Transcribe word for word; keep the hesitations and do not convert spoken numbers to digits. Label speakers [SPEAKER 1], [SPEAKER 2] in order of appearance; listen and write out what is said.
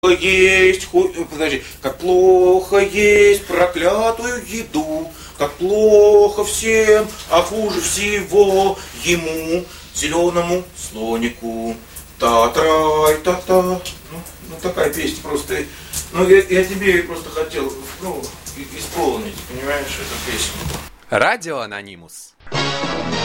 [SPEAKER 1] Есть, ху- подожди, как плохо есть проклятую еду, как плохо всем, а хуже всего ему, зеленому слонику. Та-трай, та-та. Ну, ну такая песня просто. Ну я, я тебе просто хотел, ну, и- исполнить, понимаешь, эту песню.
[SPEAKER 2] Радио Анонимус.